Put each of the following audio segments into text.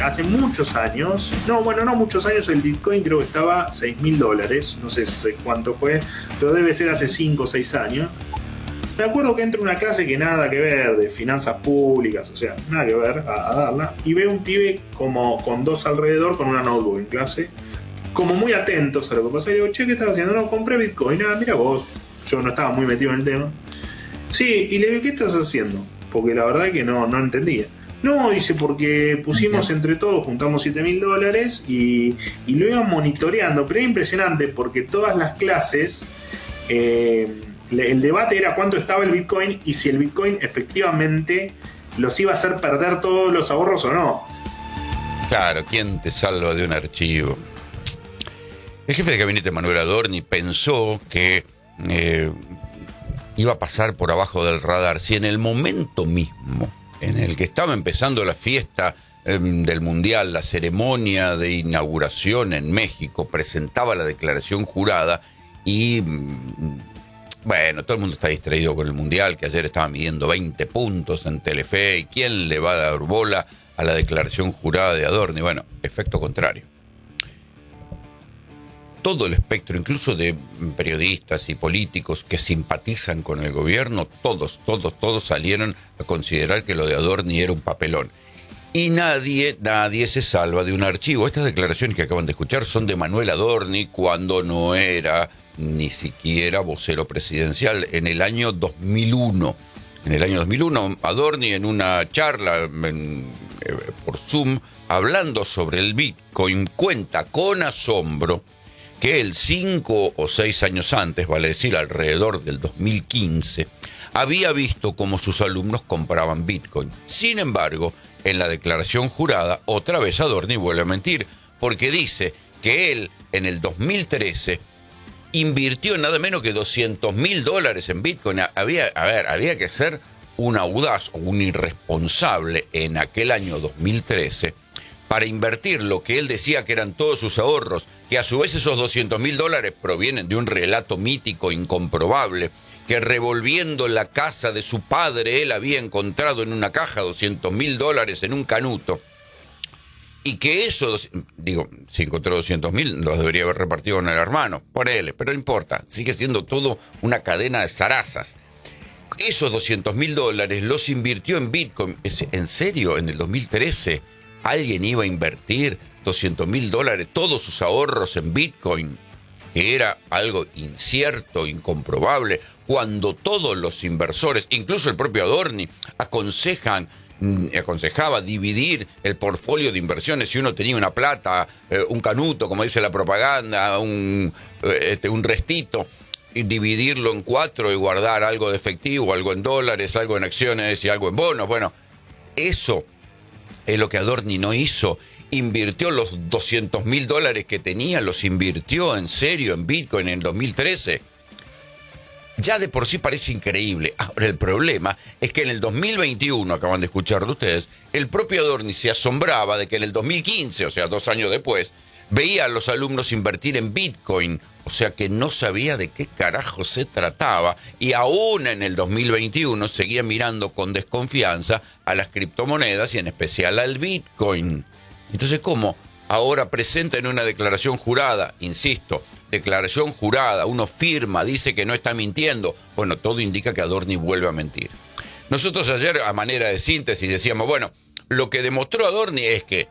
hace muchos años, no, bueno, no muchos años, el Bitcoin creo que estaba $6.000, no sé cuánto fue, pero debe ser hace 5 o 6 años. Me acuerdo que entro a una clase que nada que ver, de finanzas públicas, o sea, nada que ver, a darla, y veo un pibe como con dos alrededor, con una notebook en clase, como muy atentos a lo que pasa, y digo, che, ¿qué estás haciendo? No, compré Bitcoin, nada, mira vos, yo no estaba muy metido en el tema. Sí, y le digo, ¿qué estás haciendo? Porque la verdad es que no entendía. No, dice, porque pusimos entre todos, juntamos $7.000 y lo iban monitoreando, pero era impresionante porque todas las clases, el debate era cuánto estaba el Bitcoin y si el Bitcoin efectivamente los iba a hacer perder todos los ahorros o no. Claro, ¿quién te salva de un archivo? El jefe de gabinete Manuel Adorni pensó que iba a pasar por abajo del radar. Si en el momento mismo en el que estaba empezando la fiesta del Mundial, la ceremonia de inauguración en México, presentaba la declaración jurada y, bueno, todo el mundo está distraído con el Mundial, que ayer estaba midiendo 20 puntos en Telefe, y ¿quién le va a dar bola a la declaración jurada de Adorni? Bueno, efecto contrario. Todo el espectro, incluso de periodistas y políticos que simpatizan con el gobierno, todos salieron a considerar que lo de Adorni era un papelón. Y nadie se salva de un archivo. Estas declaraciones que acaban de escuchar son de Manuel Adorni cuando no era ni siquiera vocero presidencial, en el año 2001. En el año 2001, Adorni, en una charla por Zoom, hablando sobre el Bitcoin, cuenta con asombro que él 5 o 6 años antes, vale decir alrededor del 2015, había visto cómo sus alumnos compraban Bitcoin. Sin embargo, en la declaración jurada, otra vez Adorni vuelve a mentir, porque dice que él en el 2013 invirtió nada menos que $200.000 en Bitcoin. Había que ser un audaz o un irresponsable en aquel año 2013 para invertir lo que él decía que eran todos sus ahorros, que a su vez esos $200.000 provienen de un relato mítico incomprobable, que revolviendo la casa de su padre él había encontrado en una caja $200.000 en un canuto, y que eso, digo, si encontró 200.000, los debería haber repartido con el hermano, ponele, pero no importa, sigue siendo todo una cadena de zarazas. Esos $200.000 los invirtió en Bitcoin. ¿En serio? ¿En el 2013 alguien iba a invertir $200.000, todos sus ahorros en Bitcoin, que era algo incierto, incomprobable, cuando todos los inversores, incluso el propio Adorni, aconsejaba dividir el portfolio de inversiones? Si uno tenía una plata, un canuto, como dice la propaganda, un restito, y dividirlo en 4 y guardar algo de efectivo, algo en dólares, algo en acciones y algo en bonos. Bueno, eso es lo que Adorni no hizo. Invirtió los $200.000 que tenía, los invirtió en serio en Bitcoin en 2013. Ya de por sí parece increíble. Ahora, el problema es que en el 2021, acaban de escucharlo ustedes, el propio Adorni se asombraba de que en el 2015, o sea, 2 años después, veía a los alumnos invertir en Bitcoin. O sea que no sabía de qué carajo se trataba, y aún en el 2021 seguía mirando con desconfianza a las criptomonedas y en especial al Bitcoin. Entonces, ¿cómo ahora presenta en una declaración jurada, insisto, declaración jurada, uno firma, dice que no está mintiendo? Bueno, todo indica que Adorni vuelve a mentir. Nosotros ayer, a manera de síntesis, decíamos, bueno, lo que demostró Adorni es que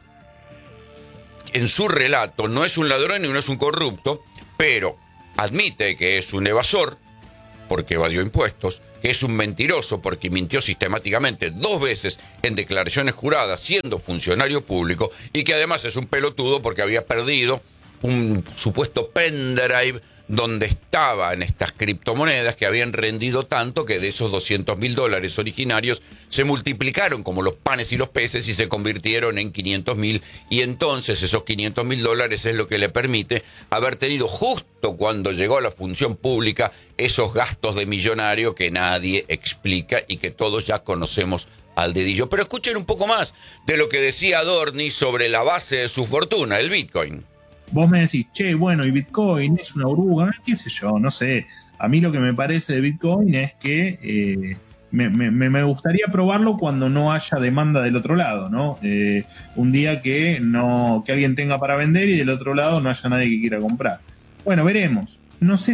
en su relato no es un ladrón y no es un corrupto, pero admite que es un evasor, porque evadió impuestos, que es un mentiroso porque mintió sistemáticamente 2 veces en declaraciones juradas siendo funcionario público, y que además es un pelotudo porque había perdido un supuesto pendrive donde estaban estas criptomonedas que habían rendido tanto que de esos $200.000 originarios se multiplicaron como los panes y los peces y se convirtieron en 500.000, y entonces esos $500.000 es lo que le permite haber tenido justo cuando llegó a la función pública esos gastos de millonario que nadie explica y que todos ya conocemos al dedillo. Pero escuchen un poco más de lo que decía Adorni sobre la base de su fortuna, el Bitcoin. Vos me decís, che, bueno, y Bitcoin es una burbuja, qué sé yo, no sé. A mí lo que me parece de Bitcoin es que Me gustaría probarlo cuando no haya demanda del otro lado, ¿no? Un día que alguien tenga para vender y del otro lado no haya nadie que quiera comprar. Bueno, veremos. No sé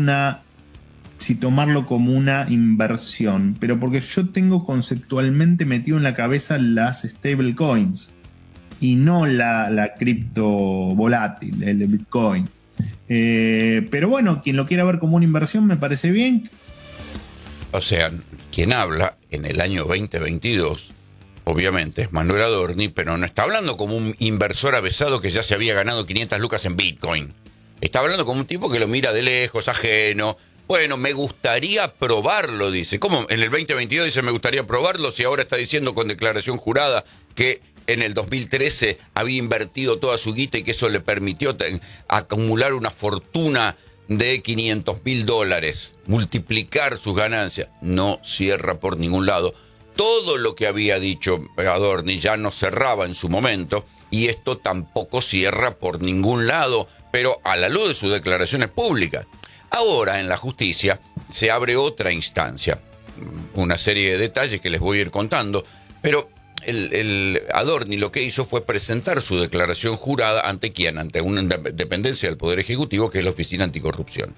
si tomarlo como una inversión, pero porque yo tengo conceptualmente metido en la cabeza las stablecoins y no la cripto volátil, el Bitcoin. Pero bueno, quien lo quiera ver como una inversión me parece bien. O sea, quien habla en el año 2022, obviamente, es Manuel Adorni, pero no está hablando como un inversor avesado que ya se había ganado 500 lucas en Bitcoin. Está hablando como un tipo que lo mira de lejos, ajeno. Bueno, me gustaría probarlo, dice. ¿Cómo? En el 2022 dice me gustaría probarlo, si ahora está diciendo con declaración jurada que en el 2013 había invertido toda su guita y que eso le permitió acumular una fortuna de $500,000, multiplicar sus ganancias. No cierra por ningún lado. Todo lo que había dicho Adorni ya no cerraba en su momento y esto tampoco cierra por ningún lado, pero a la luz de sus declaraciones públicas. Ahora en la justicia se abre otra instancia, una serie de detalles que les voy a ir contando, pero el Adorni lo que hizo fue presentar su declaración jurada ante quién, ante una dependencia del Poder Ejecutivo que es la Oficina Anticorrupción.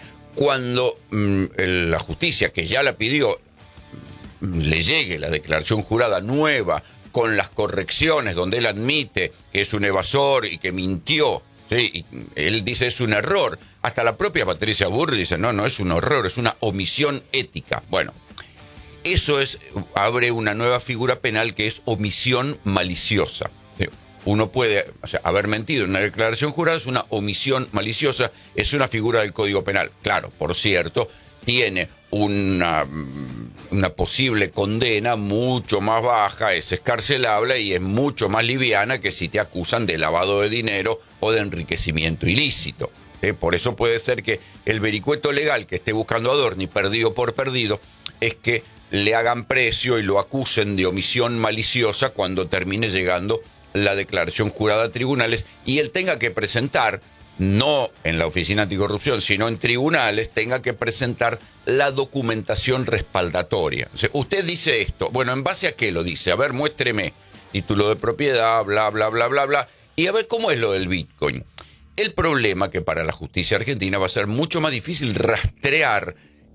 Cuando la justicia, que ya la pidió, le llegue la declaración jurada nueva con las correcciones donde él admite que es un evasor y que mintió, ¿sí? Y él dice es un error. Hasta la propia Patricia Burri dice no es un error, es una omisión ética. Bueno, eso abre una nueva figura penal que es omisión maliciosa. ¿Sí? Uno puede haber mentido en una declaración jurada, es una omisión maliciosa, es una figura del Código Penal. Claro, por cierto, tiene una posible condena mucho más baja, es escarcelable y es mucho más liviana que si te acusan de lavado de dinero o de enriquecimiento ilícito. Por eso puede ser que el vericueto legal que esté buscando Adorni, perdido por perdido, es que le hagan precio y lo acusen de omisión maliciosa cuando termine llegando la declaración jurada a tribunales y él tenga que presentar, no en la Oficina Anticorrupción, sino en tribunales, tenga que presentar la documentación respaldatoria. O sea, usted dice esto, bueno, ¿en base a qué lo dice? A ver, muéstreme título de propiedad, bla, bla, bla, bla, bla, y a ver cómo es lo del Bitcoin. El problema que para la justicia argentina va a ser mucho más difícil rastrear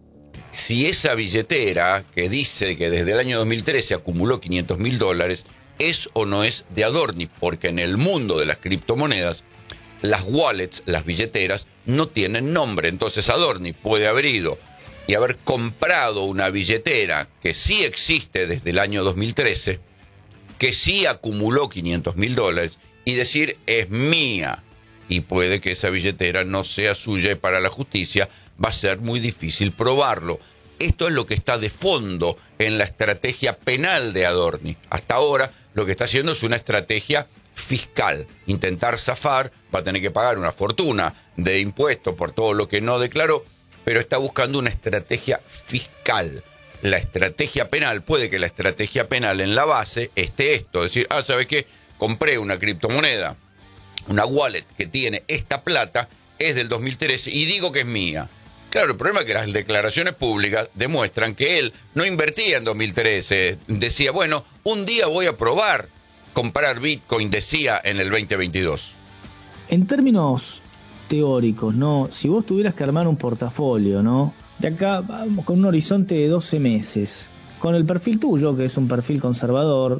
si esa billetera que dice que desde el año 2013 acumuló $500,000 es o no es de Adorni, porque en el mundo de las criptomonedas, las wallets, las billeteras, no tienen nombre. Entonces Adorni puede haber ido y haber comprado una billetera que sí existe desde el año 2013, que sí acumuló $500,000 y decir es mía. Y puede que esa billetera no sea suya y para la justicia va a ser muy difícil probarlo. Esto es lo que está de fondo en la estrategia penal de Adorni. Hasta ahora lo que está haciendo es una estrategia fiscal. Intentar zafar, va a tener que pagar una fortuna de impuestos por todo lo que no declaró, pero está buscando una estrategia fiscal. La estrategia penal, puede que la estrategia penal en la base esté esto, decir, ¿sabes qué? Compré una criptomoneda, una wallet que tiene esta plata, es del 2013 y digo que es mía. Claro, el problema es que las declaraciones públicas demuestran que él no invertía en 2013. Decía, bueno, un día voy a probar comprar Bitcoin, decía en el 2022. En términos teóricos, ¿no? Si vos tuvieras que armar un portafolio, ¿no? De acá, vamos, con un horizonte de 12 meses, con el perfil tuyo, que es un perfil conservador,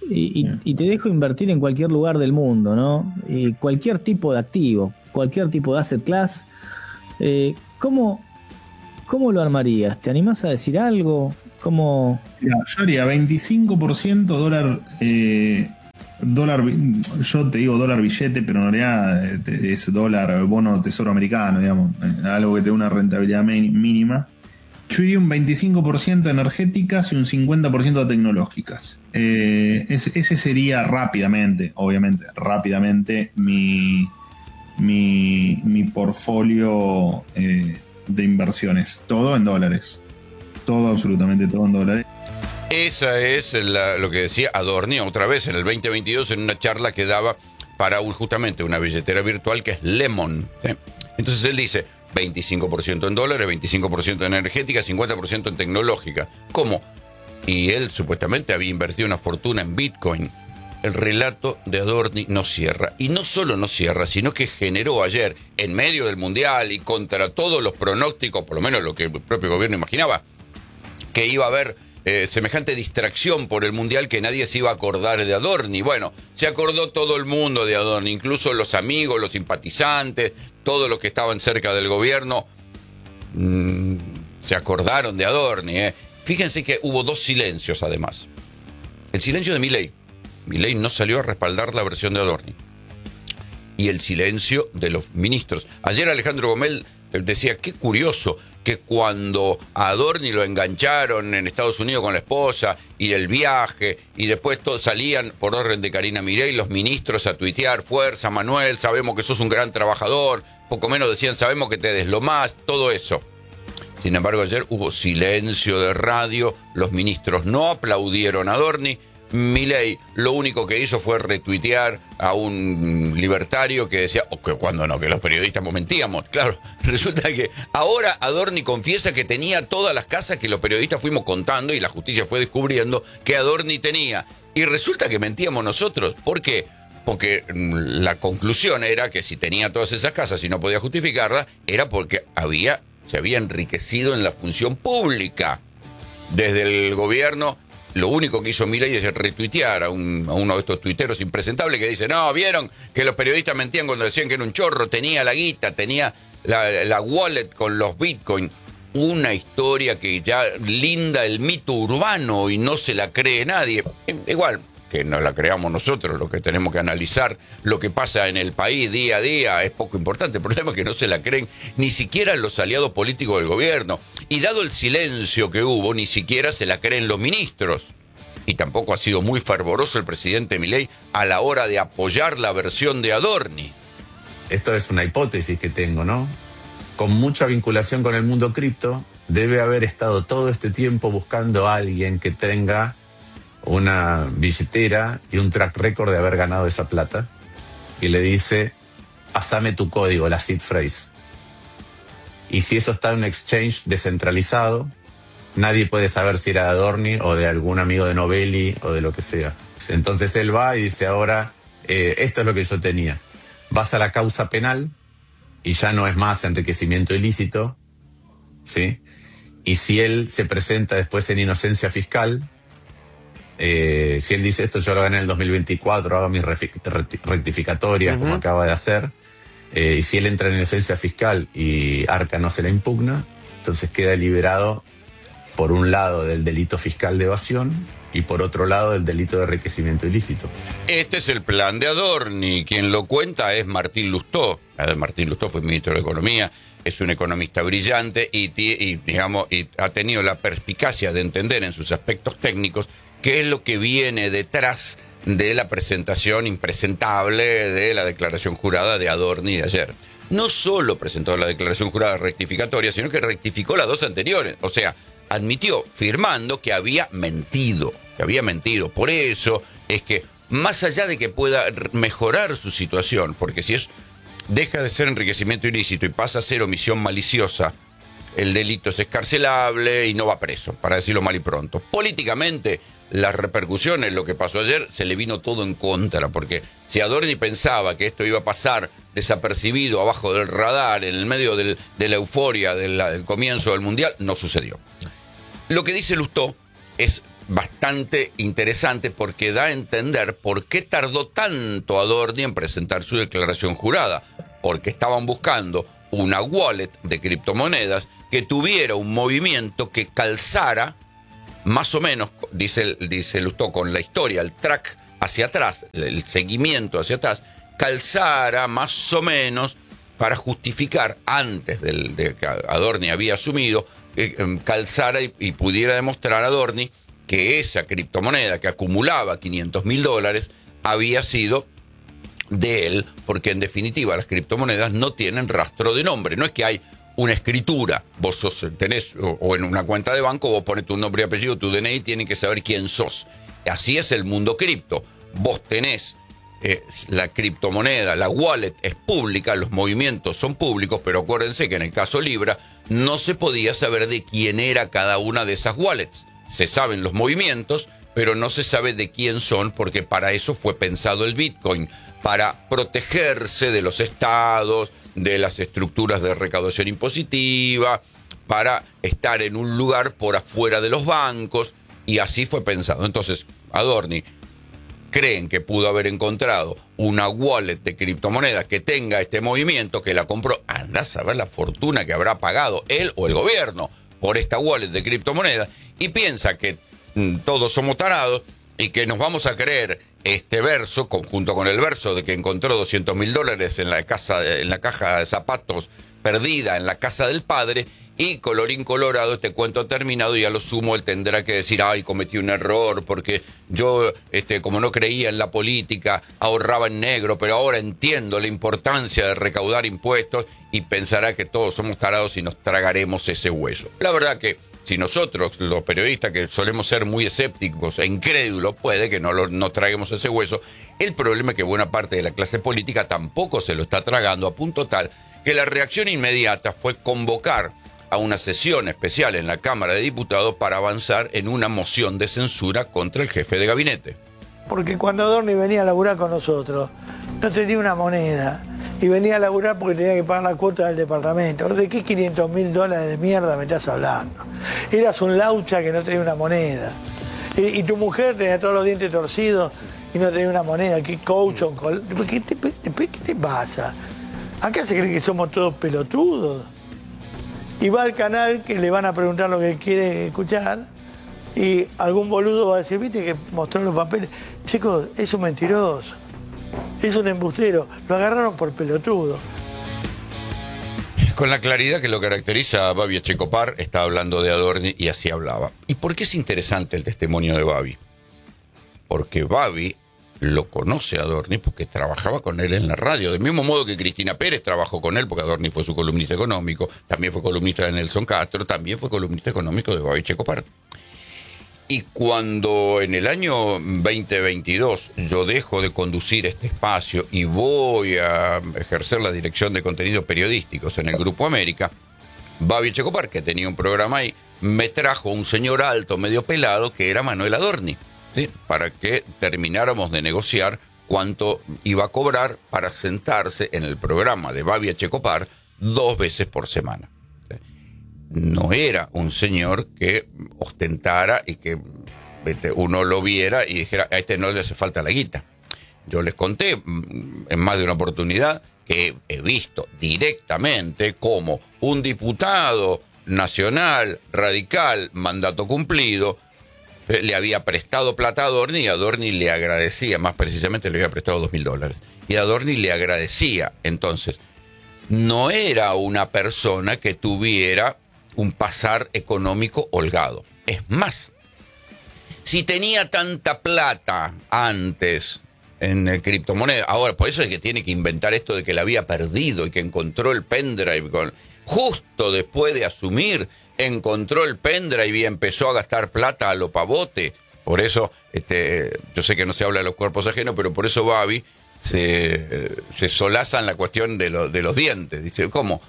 y te dejo invertir en cualquier lugar del mundo, ¿no? Cualquier tipo de activo, cualquier tipo de asset class, ¿cómo lo armarías? ¿Te animás a decir algo? ¿Cómo? Yo haría 25% dólar, yo te digo dólar billete, pero en realidad es dólar bono tesoro americano, digamos, algo que te dé una rentabilidad mínima. Yo iría un 25% energéticas y un 50% tecnológicas. Ese sería rápidamente mi portfolio de inversiones. Todo en dólares. Todo, absolutamente todo en dólares. Esa es lo que decía Adorni otra vez en el 2022 en una charla que daba para justamente una billetera virtual que es Lemon. ¿Sí? Entonces él dice 25% en dólares, 25% en energética, 50% en tecnológica. ¿Cómo? y él supuestamente había invertido una fortuna en Bitcoin. El relato de Adorni no cierra. Y no solo no cierra, sino que generó ayer, en medio del Mundial y contra todos los pronósticos, por lo menos lo que el propio gobierno imaginaba, que iba a haber semejante distracción por el Mundial que nadie se iba a acordar de Adorni. Bueno, se acordó todo el mundo de Adorni, incluso los amigos, los simpatizantes, todos los que estaban cerca del gobierno se acordaron de Adorni. Fíjense que hubo 2 silencios además. El silencio de Milei. Milei no salió a respaldar la versión de Adorni. Y el silencio de los ministros. Ayer Alejandro Gomel decía, qué curioso que cuando a Adorni lo engancharon en Estados Unidos con la esposa y el viaje, y después todos salían por orden de Karina Milei los ministros a tuitear, fuerza Manuel, sabemos que sos un gran trabajador, poco menos decían, sabemos que te deslomás, todo eso. Sin embargo, ayer hubo silencio de radio, los ministros no aplaudieron a Adorni. Milei lo único que hizo fue retuitear a un libertario que decía, que cuando no, que los periodistas mentíamos. Claro, resulta que ahora Adorni confiesa que tenía todas las casas que los periodistas fuimos contando y la justicia fue descubriendo que Adorni tenía. Y resulta que mentíamos nosotros. ¿Por qué? Porque la conclusión era que si tenía todas esas casas y no podía justificarlas, era porque se había enriquecido en la función pública. Desde el gobierno, lo único que hizo Milei es retuitear a uno de estos tuiteros impresentables que dice, no, vieron que los periodistas mentían cuando decían que era un chorro, tenía la guita, tenía la wallet con los bitcoins. Una historia que ya linda el mito urbano y no se la cree nadie. Igual que no la creamos nosotros, lo que tenemos que analizar lo que pasa en el país día a día es poco importante. El problema es que no se la creen ni siquiera los aliados políticos del gobierno. Y dado el silencio que hubo, ni siquiera se la creen los ministros. Y tampoco ha sido muy fervoroso el presidente Milei a la hora de apoyar la versión de Adorni. Esto es una hipótesis que tengo, ¿no? Con mucha vinculación con el mundo cripto, debe haber estado todo este tiempo buscando a alguien que tenga una billetera y un track record de haber ganado esa plata, y le dice, pasame tu código, la seed phrase. Y si eso está en un exchange descentralizado, nadie puede saber si era de Adorni o de algún amigo de Novelli o de lo que sea. Entonces él va y dice, ahora, esto es lo que yo tenía. Vas a la causa penal y ya no es más enriquecimiento ilícito, ¿sí? Y si él se presenta después en inocencia fiscal, si él dice esto yo lo gané en el 2024, hago mis rectificatorias como acaba de hacer, y si él entra en inocencia fiscal y Arca no se la impugna, entonces queda liberado por un lado del delito fiscal de evasión y por otro lado del delito de enriquecimiento ilícito. Este es el plan de Adorni. Quien lo cuenta es Martín Lustó. Martín Lustó fue ministro de Economía, es un economista brillante y ha tenido la perspicacia de entender en sus aspectos técnicos qué es lo que viene detrás de la presentación impresentable de la declaración jurada de Adorni de ayer. No solo presentó la declaración jurada rectificatoria, sino que rectificó las 2 anteriores. O sea, admitió, firmando, que había mentido. Por eso es que, más allá de que pueda mejorar su situación, porque si deja de ser enriquecimiento ilícito y pasa a ser omisión maliciosa, el delito es excarcelable y no va preso, para decirlo mal y pronto. Políticamente, las repercusiones, lo que pasó ayer, se le vino todo en contra, porque si Adorni pensaba que esto iba a pasar desapercibido abajo del radar, en el medio de la euforia del comienzo del Mundial, no sucedió. Lo que dice Lustó es bastante interesante porque da a entender por qué tardó tanto Adorni en presentar su declaración jurada, porque estaban buscando una wallet de criptomonedas que tuviera un movimiento que calzara más o menos, dice Lustó, con la historia, el track hacia atrás, el seguimiento hacia atrás, calzara más o menos para justificar, antes de que Adorni había asumido, calzara y pudiera demostrar a Adorni que esa criptomoneda que acumulaba $500.000 había sido de él, porque en definitiva las criptomonedas no tienen rastro de nombre. No es que hay una escritura, vos tenés, o en una cuenta de banco, vos pones tu nombre y apellido, tu DNI, tienen que saber quién sos. Así es el mundo cripto. Vos tenés la criptomoneda, la wallet es pública, los movimientos son públicos, pero acuérdense que en el caso Libra no se podía saber de quién era cada una de esas wallets. se saben los movimientos, pero no se sabe de quién son, porque para eso fue pensado el Bitcoin, para protegerse de los estados, de las estructuras de recaudación impositiva, para estar en un lugar por afuera de los bancos, y así fue pensado. Entonces, Adorni creen que pudo haber encontrado una wallet de criptomonedas que tenga este movimiento, que la compró. Andá a saber la fortuna que habrá pagado él o el gobierno por esta wallet de criptomonedas, y piensa que todos somos tarados y que nos vamos a creer este verso, junto con el verso de que encontró $200.000 en la caja de zapatos perdida en la casa del padre, y colorín colorado, este cuento terminado, y a lo sumo él tendrá que decir, ay, cometí un error, porque yo, como no creía en la política, ahorraba en negro, pero ahora entiendo la importancia de recaudar impuestos, y pensará que todos somos tarados y nos tragaremos ese hueso. La verdad que si nosotros, los periodistas, que solemos ser muy escépticos e incrédulos, puede que no traguemos ese hueso. El problema es que buena parte de la clase política tampoco se lo está tragando, a punto tal que la reacción inmediata fue convocar a una sesión especial en la Cámara de Diputados para avanzar en una moción de censura contra el jefe de gabinete. Porque cuando Adorni venía a laburar con nosotros, no tenía una moneda. Y venía a laburar porque tenía que pagar la cuota del departamento. ¿De qué $500.000 de mierda me estás hablando? Eras un laucha que no tenía una moneda. Y tu mujer tenía todos los dientes torcidos y no tenía una moneda. ¿Qué coach? ¿Qué te pasa? Acá se cree que somos todos pelotudos. Y va al canal que le van a preguntar lo que quiere escuchar, y algún boludo va a decir, viste que mostró los papeles. Chicos, es un mentiroso, es un embustero, lo agarraron por pelotudo. Con la claridad que lo caracteriza a Babi Echecopar, está hablando de Adorni y así hablaba. ¿Y por qué es interesante el testimonio de Babi? Porque Babi lo conoce a Adorni porque trabajaba con él en la radio, del mismo modo que Cristina Pérez trabajó con él, porque Adorni fue su columnista económico, también fue columnista de Nelson Castro, también fue columnista económico de Babi Echecopar. Y cuando en el año 2022 yo dejo de conducir este espacio y voy a ejercer la dirección de contenidos periodísticos en el Grupo América, Babi Echecopar, que tenía un programa ahí, me trajo un señor alto, medio pelado, que era Manuel Adorni, ¿sí? Para que termináramos de negociar cuánto iba a cobrar para sentarse en el programa de Babi Echecopar 2 veces por semana. No era un señor que ostentara y que uno lo viera y dijera, a este no le hace falta la guita. Yo les conté en más de una oportunidad que he visto directamente cómo un diputado nacional, radical, mandato cumplido, le había prestado plata a Adorni, y Adorni le agradecía, más precisamente le había prestado $2.000, y Adorni le agradecía. Entonces, no era una persona que tuviera un pasar económico holgado. Es más, si tenía tanta plata antes en criptomonedas, ahora por eso es que tiene que inventar esto de que la había perdido y que encontró el pendrive justo después de asumir, encontró el pendrive y empezó a gastar plata a lo pavote. Por eso, yo sé que no se habla de los cuerpos ajenos, pero por eso Babi se solaza en la cuestión de los dientes. Dice, ¿cómo?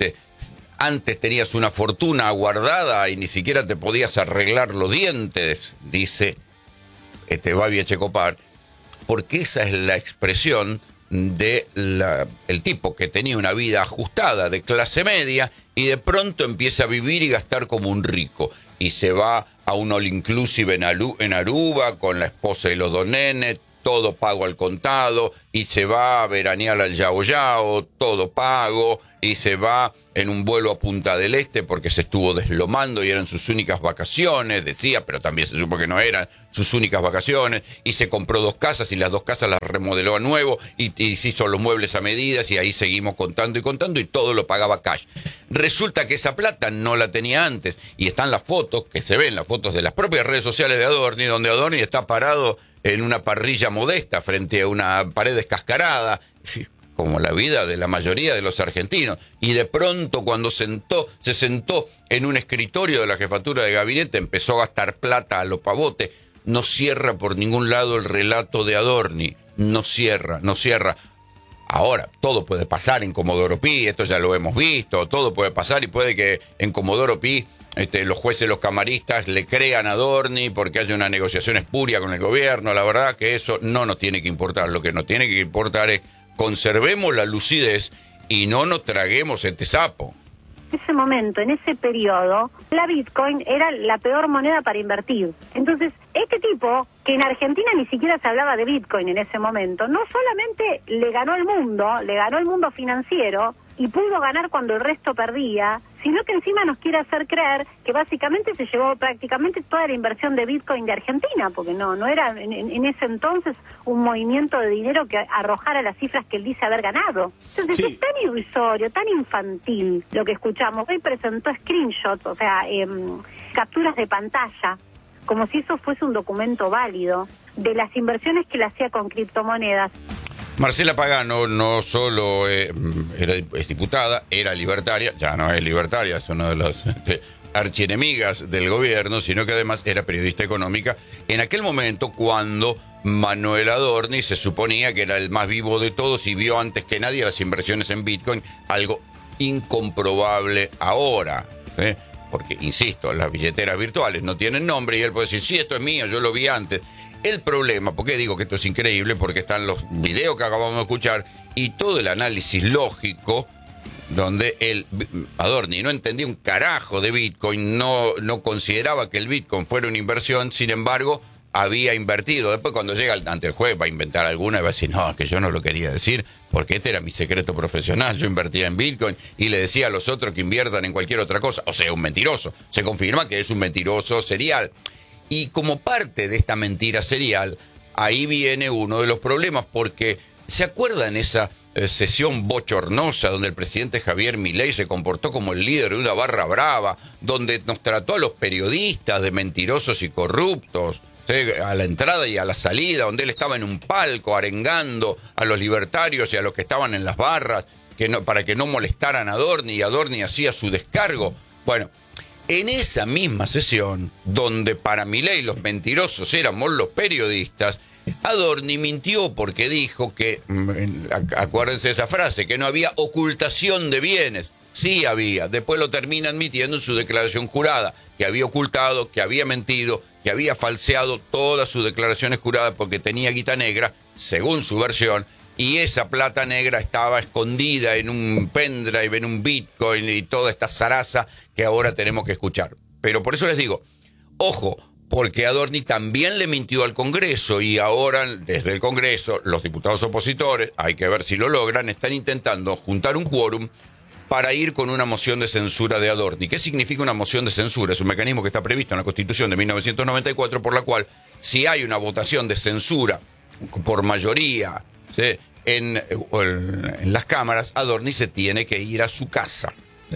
Antes tenías una fortuna guardada y ni siquiera te podías arreglar los dientes, dice Babi Echecopar, porque esa es la expresión de el tipo que tenía una vida ajustada de clase media y de pronto empieza a vivir y gastar como un rico. Y se va a un all inclusive en Aruba con la esposa y los 2 nenes, todo pago al contado, y se va a veranear al Yao Yao, todo pago, y se va en un vuelo a Punta del Este porque se estuvo deslomando y eran sus únicas vacaciones, decía, pero también se supo que no eran sus únicas vacaciones, y se compró 2 casas y las 2 casas las remodeló a nuevo y se hizo los muebles a medidas, y ahí seguimos contando y todo lo pagaba cash. Resulta que esa plata no la tenía antes, y están las fotos que se ven, las fotos de las propias redes sociales de Adorni, donde Adorni está parado en una parrilla modesta frente a una pared descascarada, como la vida de la mayoría de los argentinos. Y de pronto, cuando se sentó en un escritorio de la jefatura de gabinete, empezó a gastar plata a lo pavote. No cierra por ningún lado el relato de Adorni. No cierra. Ahora, todo puede pasar en Comodoro Pi, esto ya lo hemos visto, todo puede pasar, y puede que en Comodoro Pi los jueces, los camaristas le crean a Adorni porque haya una negociación espuria con el gobierno. La verdad que eso no nos tiene que importar. Lo que nos tiene que importar es conservemos la lucidez y no nos traguemos este sapo. En ese momento, en ese periodo, la Bitcoin era la peor moneda para invertir. Entonces, este tipo, que en Argentina ni siquiera se hablaba de Bitcoin en ese momento, no solamente le ganó el mundo financiero, y pudo ganar cuando el resto perdía, sino que encima nos quiere hacer creer que básicamente se llevó prácticamente toda la inversión de Bitcoin de Argentina, porque no era en ese entonces un movimiento de dinero que arrojara las cifras que él dice haber ganado. Entonces Sí. es tan irrisorio, tan infantil lo que escuchamos. Hoy presentó screenshots, o sea, capturas de pantalla, como si eso fuese un documento válido de las inversiones que él hacía con criptomonedas. Marcela Pagano no solo es diputada, era libertaria, ya no es libertaria, es una de las archienemigas del gobierno, sino que además era periodista económica en aquel momento cuando Manuel Adorni se suponía que era el más vivo de todos y vio antes que nadie las inversiones en Bitcoin, algo incomprobable ahora, ¿eh? Porque, insisto, las billeteras virtuales no tienen nombre y él puede decir, sí, esto es mío, yo lo vi antes. El problema, ¿por qué digo que esto es increíble? Porque están los videos que acabamos de escuchar y todo el análisis lógico donde Adorni no entendía un carajo de Bitcoin, no consideraba que el Bitcoin fuera una inversión, sin embargo, había invertido. Después cuando llega ante el juez va a inventar alguna y va a decir, no, es que yo no lo quería decir porque este era mi secreto profesional, yo invertía en Bitcoin y le decía a los otros que inviertan en cualquier otra cosa. O sea, un mentiroso. Se confirma que es un mentiroso serial. Y como parte de esta mentira serial, ahí viene uno de los problemas, porque ¿se acuerdan esa sesión bochornosa donde el presidente Javier Milei se comportó como el líder de una barra brava, donde nos trató a los periodistas de mentirosos y corruptos, ¿sí? A la entrada y a la salida, donde él estaba en un palco arengando a los libertarios y a los que estaban en las barras para que no molestaran a Adorni, y Adorni hacía su descargo? Bueno, en esa misma sesión, donde para Milei los mentirosos éramos los periodistas, Adorni mintió porque dijo que, acuérdense de esa frase, que no había ocultación de bienes. Sí había, después lo termina admitiendo en su declaración jurada, que había ocultado, que había mentido, que había falseado todas sus declaraciones juradas porque tenía guita negra, según su versión, y esa plata negra estaba escondida en un pendrive, en un Bitcoin y toda esta zaraza que ahora tenemos que escuchar. Pero por eso les digo, ojo, porque Adorni también le mintió al Congreso y ahora desde el Congreso los diputados opositores, hay que ver si lo logran, están intentando juntar un quórum para ir con una moción de censura de Adorni. ¿Qué significa una moción de censura? Es un mecanismo que está previsto en la Constitución de 1994 por la cual si hay una votación de censura por mayoría, ¿sí?, en las cámaras, Adorni se tiene que ir a su casa. ¿Sí?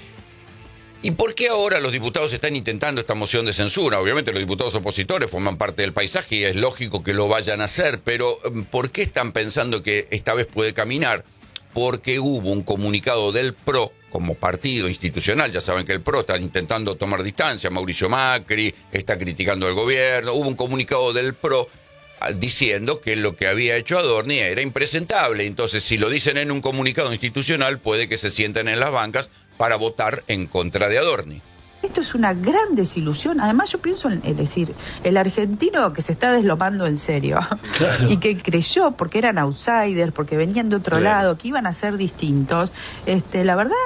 ¿Y por qué ahora los diputados están intentando esta moción de censura? Obviamente los diputados opositores forman parte del paisaje y es lógico que lo vayan a hacer, pero ¿por qué están pensando que esta vez puede caminar? Porque hubo un comunicado del PRO como partido institucional. Ya saben que el PRO está intentando tomar distancia, Mauricio Macri está criticando al gobierno. Hubo un comunicado del PRO diciendo que lo que había hecho Adorni era impresentable. Entonces, si lo dicen en un comunicado institucional, puede que se sienten en las bancas para votar en contra de Adorni. Esto es una gran desilusión. Además, yo pienso es decir, el argentino que se está deslomando en serio, claro, y que creyó, porque eran outsiders, porque venían de otro lado, que iban a ser distintos, la verdad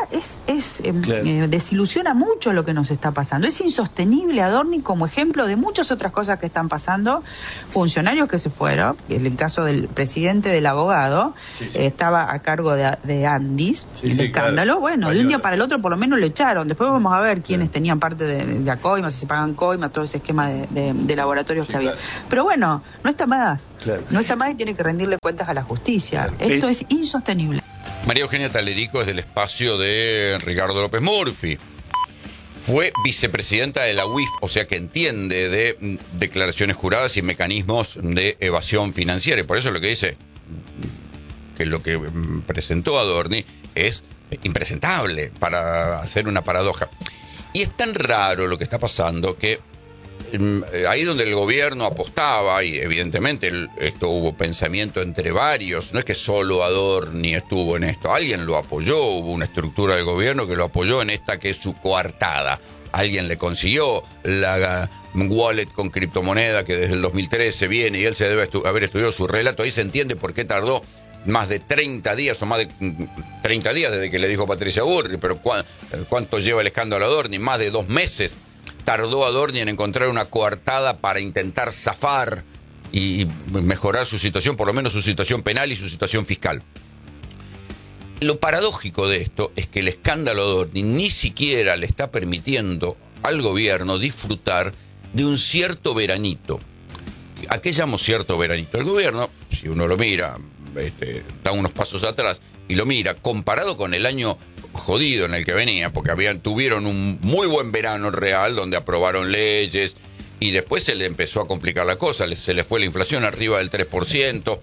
desilusiona mucho lo que nos está pasando. Es insostenible Adorni como ejemplo de muchas otras cosas que están pasando. Funcionarios que se fueron, en el caso del presidente del abogado, estaba a cargo de Andis, el escándalo, claro. Bueno, de un día para el otro por lo menos lo echaron. Después vamos a ver quiénes tenían parte de Acoima, si se pagan coima, todo ese esquema de laboratorios que había. Pero bueno, no está más. Claro. No está más y tiene que rendirle cuentas a la justicia. Claro. Esto es insostenible. María Eugenia Talerico es del espacio de Ricardo López Murphy. Fue vicepresidenta de la UIF, o sea que entiende de declaraciones juradas y mecanismos de evasión financiera. Y por eso lo que dice que lo que presentó Adorni es impresentable, para hacer una paradoja. Y es tan raro lo que está pasando que ahí donde el gobierno apostaba, y evidentemente esto hubo pensamiento entre varios, no es que solo Adorni estuvo en esto, alguien lo apoyó, hubo una estructura del gobierno que lo apoyó en esta que es su coartada. alguien le consiguió la wallet con criptomoneda que desde el 2013 viene y él se debe haber estudiado su relato. Ahí se entiende por qué tardó más de 30 días o más de 30 días desde que le dijo Patricia Bullrich, pero ¿cuánto lleva el escándalo Adorni? Más de 2 meses tardó Adorni en encontrar una coartada para intentar zafar y mejorar su situación, por lo menos su situación penal y su situación fiscal. Lo paradójico de esto es que el escándalo Adorni ni siquiera le está permitiendo al gobierno disfrutar de un cierto veranito. ¿A qué llamo cierto veranito? El gobierno, si uno lo mira, da unos pasos atrás y lo mira, comparado con el año jodido en el que venía, porque tuvieron un muy buen verano real, donde aprobaron leyes, y después se le empezó a complicar la cosa, se le fue la inflación arriba del 3%,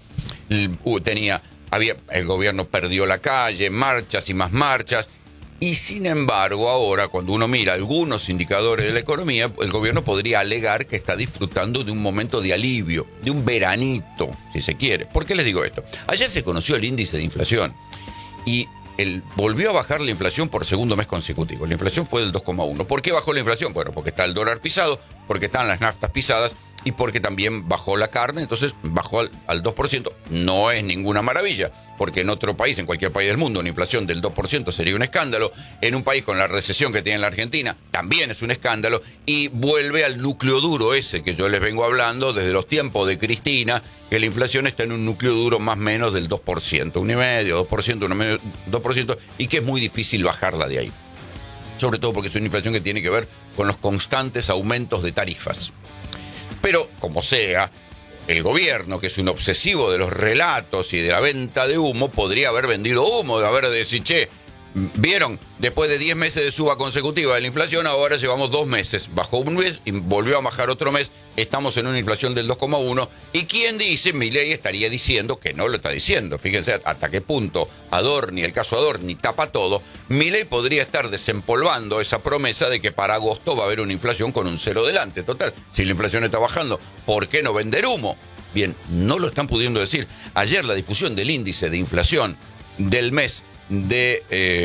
el gobierno perdió la calle, marchas y más marchas, y sin embargo ahora cuando uno mira algunos indicadores de la economía, el gobierno podría alegar que está disfrutando de un momento de alivio, de un veranito, si se quiere. ¿Por qué les digo esto? Ayer se conoció el índice de inflación y volvió a bajar la inflación por segundo mes consecutivo. La inflación fue del 2,1. ¿Por qué bajó la inflación? Bueno, porque está el dólar pisado, porque están las naftas pisadas y porque también bajó la carne, entonces bajó al 2%. No es ninguna maravilla, porque en otro país, en cualquier país del mundo, una inflación del 2% sería un escándalo. En un país con la recesión que tiene la Argentina, también es un escándalo, y vuelve al núcleo duro ese que yo les vengo hablando desde los tiempos de Cristina, que la inflación está en un núcleo duro más o menos del 2%, 1,5%, 2%, 2%, y que es muy difícil bajarla de ahí. Sobre todo porque es una inflación que tiene que ver con los constantes aumentos de tarifas. Pero, como sea, el gobierno, que es un obsesivo de los relatos y de la venta de humo, podría haber vendido humo, de haber decir, che, vieron, después de 10 meses de suba consecutiva de la inflación, ahora llevamos 2 meses. Bajó un mes y volvió a bajar otro mes. Estamos en una inflación del 2,1. ¿Y quién dice? Milei estaría diciendo que no lo está diciendo. Fíjense hasta qué punto Adorni, el caso Adorni, tapa todo. Milei podría estar desempolvando esa promesa de que para agosto va a haber una inflación con un 0 delante. Total, si la inflación está bajando, ¿por qué no vender humo? Bien, no lo están pudiendo decir. Ayer la difusión del índice de inflación del mes de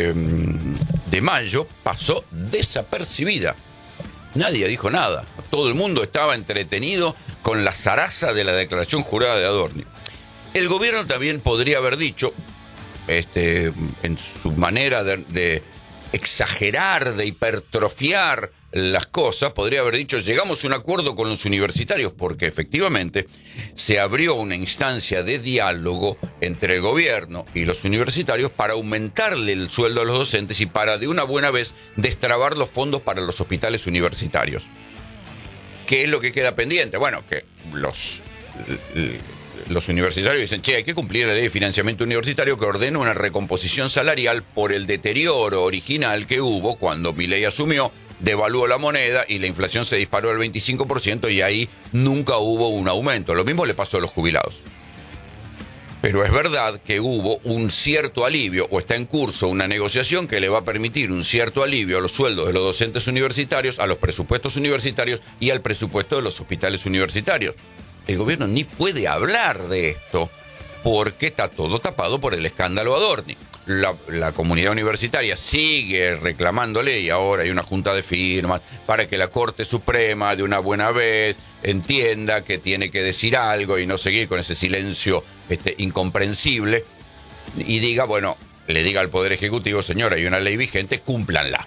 mayo pasó desapercibida. Nadie dijo nada. Todo el mundo estaba entretenido con la zaraza de la declaración jurada de Adorni. El gobierno también podría haber dicho, en su manera de exagerar, de hipertrofiar las cosas, podría haber dicho, llegamos a un acuerdo con los universitarios, porque efectivamente se abrió una instancia de diálogo entre el gobierno y los universitarios para aumentarle el sueldo a los docentes y para de una buena vez destrabar los fondos para los hospitales universitarios. ¿Qué es lo que queda pendiente? Bueno, que los universitarios dicen, che, hay que cumplir la ley de financiamiento universitario que ordena una recomposición salarial por el deterioro original que hubo cuando Milei asumió, devaluó la moneda y la inflación se disparó al 25% y ahí nunca hubo un aumento. Lo mismo le pasó a los jubilados. Pero es verdad que hubo un cierto alivio, o está en curso una negociación que le va a permitir un cierto alivio a los sueldos de los docentes universitarios, a los presupuestos universitarios y al presupuesto de los hospitales universitarios. El gobierno ni puede hablar de esto porque está todo tapado por el escándalo Adorni. La comunidad universitaria sigue reclamándole y ahora hay una junta de firmas para que la Corte Suprema de una buena vez entienda que tiene que decir algo y no seguir con ese silencio incomprensible y diga, bueno, le diga al Poder Ejecutivo, señora, hay una ley vigente, cúmplanla.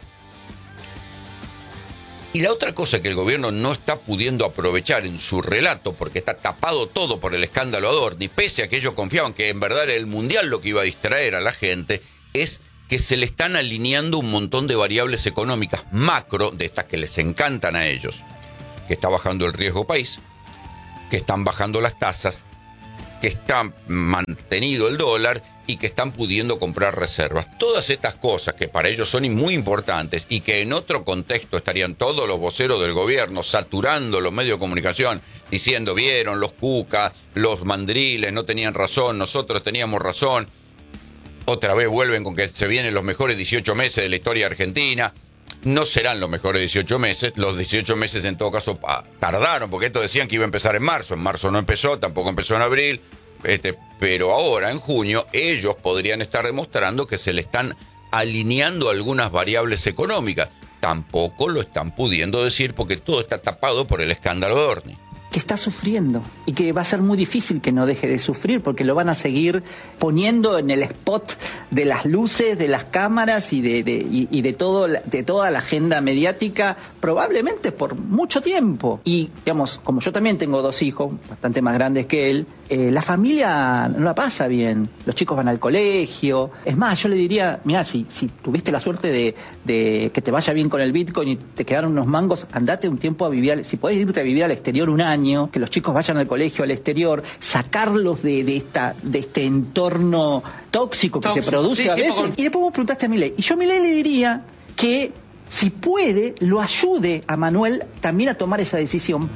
Y la otra cosa que el gobierno no está pudiendo aprovechar en su relato, porque está tapado todo por el escándalo Adorni, pese a que ellos confiaban que en verdad era el Mundial lo que iba a distraer a la gente, es que se le están alineando un montón de variables económicas macro, de estas que les encantan a ellos, que está bajando el riesgo país, que están bajando las tasas, que está mantenido el dólar y que están pudiendo comprar reservas. Todas estas cosas que para ellos son muy importantes y que en otro contexto estarían todos los voceros del gobierno saturando los medios de comunicación, diciendo, vieron, los cucas, los mandriles no tenían razón, nosotros teníamos razón. Otra vez vuelven con que se vienen los mejores 18 meses de la historia argentina. No serán los mejores 18 meses. Los 18 meses en todo caso tardaron, porque esto decían que iba a empezar en marzo. En marzo no empezó, tampoco empezó en abril. Pero ahora, en junio, ellos podrían estar demostrando que se le están alineando algunas variables económicas. tampoco lo están pudiendo decir porque todo está tapado por el escándalo de Adorni. Que está sufriendo y que va a ser muy difícil que no deje de sufrir porque lo van a seguir poniendo en el spot de las luces, de las cámaras y de toda la agenda mediática, probablemente por mucho tiempo. Y, digamos, como yo también tengo 2 hijos, bastante más grandes que él, la familia no la pasa bien. Los chicos van al colegio. Es más, yo le diría, mirá, si tuviste la suerte de que te vaya bien con el Bitcoin y te quedaron unos mangos, andate un tiempo a vivir, si podés irte a vivir al exterior un año, que los chicos vayan al colegio, al exterior, sacarlos de este entorno tóxico que se produce a veces. Y después vos preguntaste a Milei. Y yo a Milei le diría que, si puede, lo ayude a Manuel también a tomar esa decisión.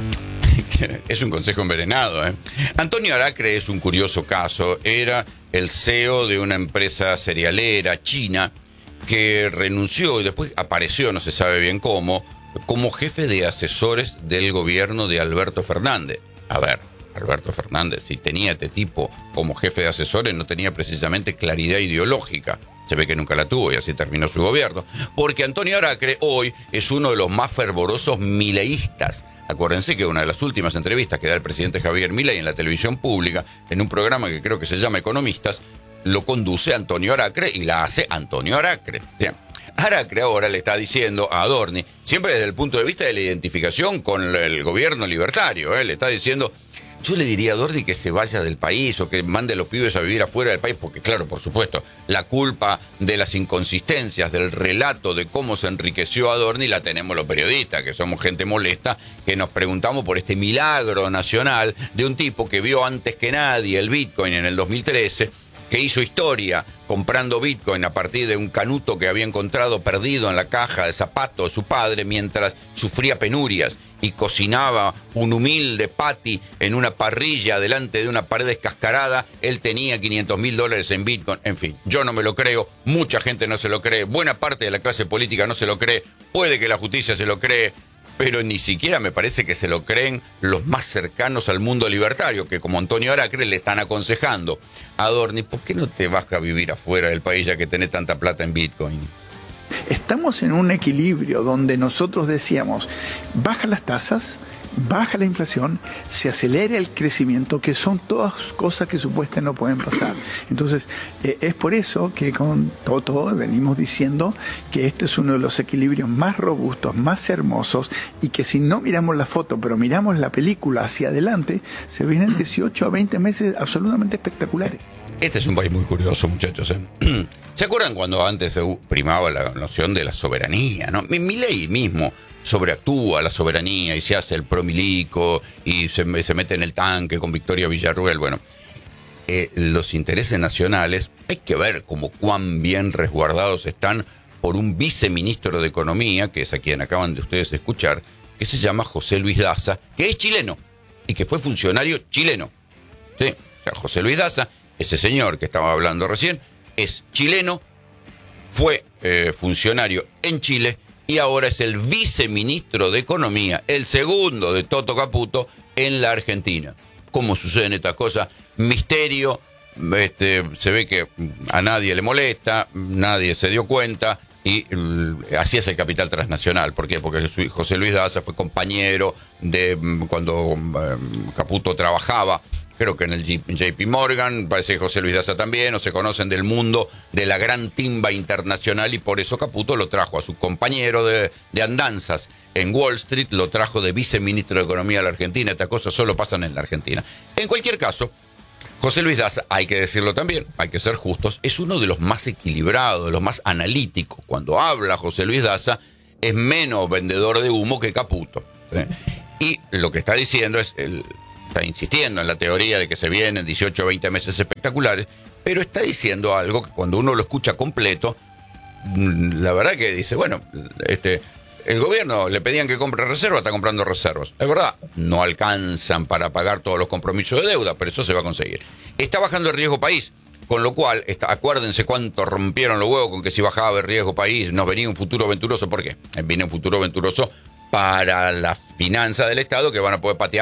Es un consejo envenenado, ¿eh? Antonio Aracre es un curioso caso. Era el CEO de una empresa cerealera china que renunció y después apareció, no se sabe bien cómo, como jefe de asesores del gobierno de Alberto Fernández. A ver, Alberto Fernández, si tenía este tipo como jefe de asesores, no tenía precisamente claridad ideológica. Se ve que nunca la tuvo y así terminó su gobierno. Porque Antonio Aracre hoy es uno de los más fervorosos mileístas. Acuérdense que una de las últimas entrevistas que da el presidente Javier Milei en la televisión pública, en un programa que creo que se llama Economistas, lo conduce Antonio Aracre y la hace Antonio Aracre. Bien. Aracre ahora le está diciendo a Adorni, siempre desde el punto de vista de la identificación con el gobierno libertario, le está diciendo, yo le diría a Adorni que se vaya del país o que mande a los pibes a vivir afuera del país, porque claro, por supuesto, la culpa de las inconsistencias, del relato de cómo se enriqueció Adorni la tenemos los periodistas, que somos gente molesta, que nos preguntamos por este milagro nacional de un tipo que vio antes que nadie el Bitcoin en el 2013, que hizo historia comprando Bitcoin a partir de un canuto que había encontrado perdido en la caja de zapatos de su padre mientras sufría penurias y cocinaba un humilde patty en una parrilla delante de una pared descascarada. Él tenía $500,000 en Bitcoin. En fin, yo no me lo creo, mucha gente no se lo cree, buena parte de la clase política no se lo cree, puede que la justicia se lo cree, pero ni siquiera me parece que se lo creen los más cercanos al mundo libertario, que como Antonio Aracre le están aconsejando a Adorni, ¿por qué no te vas a vivir afuera del país ya que tenés tanta plata en Bitcoin? Estamos en un equilibrio donde nosotros decíamos, baja las tasas, baja la inflación, se acelera el crecimiento, que son todas cosas que supuestamente no pueden pasar. Entonces, es por eso que con Toto venimos diciendo que este es uno de los equilibrios más robustos, más hermosos, y que si no miramos la foto, pero miramos la película hacia adelante, se vienen 18 a 20 meses absolutamente espectaculares. Este es un país muy curioso, muchachos, ¿eh? ¿Se acuerdan cuando antes se primaba la noción de la soberanía, ¿no? Milei mismo sobreactúa la soberanía y se hace el promilico y se mete en el tanque con Victoria Villarruel. Bueno, los intereses nacionales, hay que ver como cuán bien resguardados están por un viceministro de Economía, que es a quien acaban de ustedes escuchar, que se llama José Luis Daza, que es chileno y que fue funcionario chileno. ¿Sí? O sea, José Luis Daza, ese señor que estaba hablando recién, es chileno, fue funcionario en Chile y ahora es el viceministro de Economía, el segundo de Toto Caputo en la Argentina. ¿Cómo suceden estas cosas? Misterio, se ve que a nadie le molesta, nadie se dio cuenta y así es el capital transnacional. ¿Por qué? Porque José Luis Daza fue compañero de cuando Caputo trabajaba, creo que en el JP Morgan, parece que José Luis Daza también, o se conocen del mundo de la gran timba internacional y por eso Caputo lo trajo a su compañero de andanzas en Wall Street, lo trajo de viceministro de Economía a la Argentina. Estas cosas solo pasan en la Argentina. En cualquier caso, José Luis Daza, hay que decirlo también, hay que ser justos, es uno de los más equilibrados, de los más analíticos. Cuando habla José Luis Daza, es menos vendedor de humo que Caputo. ¿Sí? Y lo que está diciendo es, está insistiendo en la teoría de que se vienen 18 o 20 meses espectaculares, pero está diciendo algo que cuando uno lo escucha completo, la verdad que dice, bueno, el gobierno le pedían que compre reservas, está comprando reservas. Es verdad, no alcanzan para pagar todos los compromisos de deuda, pero eso se va a conseguir. Está bajando el riesgo país, con lo cual, acuérdense cuánto rompieron los huevos con que si bajaba el riesgo país nos venía un futuro venturoso. ¿Por qué? Viene un futuro venturoso para las finanzas del Estado que van a poder patear